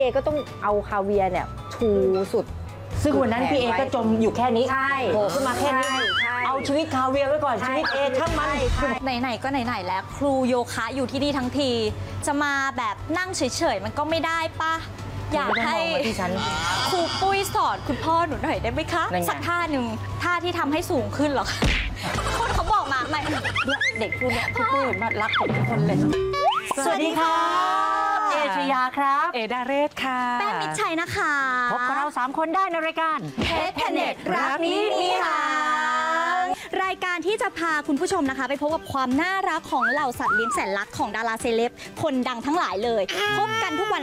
เอก็ต้องเอาคาเวียร์เนี่ยชูสุดซึ่งวันนั้นพี่เอก็จมอยู่แค่นี้ใช่โผล่ขึ้นมาแค่นี้ใช่เอาชีวิตคาเวียร์ไว้ก่อนใช่ชีวิตเอช่างมันไหนๆก็ไหนๆแล้วครูโยคะอยู่ที่นี่ทั้งที จะมาแบบนั่งเฉยๆมันก็ไม่ได้ปะอยากให้ไม่ต้องมองมาที่ฉันครูปุ้ยสอนคุณพ่อหนูหน่อยได้ไหมคะนั่นไงสักท่าหนึ่งท่าที่ทำให้สูงขึ้นเหรอคะคนเขาบอกมาไม่เนี่ยเด็กพูดเนี่ยครูปุ้ยมารักผมทุกคนเลยสวัสดีครับเอชยาครับเอดาเรศค่ะแป้งมิตรชัยนะคะพบกับเรา3 คนได้ในรายการเพชรแพเน็ตรักนี้มีหางรายการที่จะพาคุณผู้ชมนะคะ ไปพบกับความน่ารักของเหล่าสัตว์เลี้ยงแสนรักของดาราเซเลบคนดังทั้งหลายเลย พบกันทุกวัน